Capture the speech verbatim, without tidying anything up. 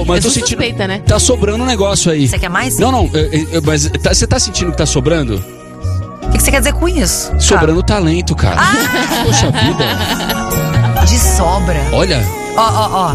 mas eu tô sou sentindo. suspeita, né? Tá sobrando um negócio aí. Você quer mais? Não, não, eu- eu- mas tá- você tá sentindo que tá sobrando? O que, que você quer dizer com isso? Sobrando talento, cara. Poxa vida. De sobra. Olha. Ó, ó, ó.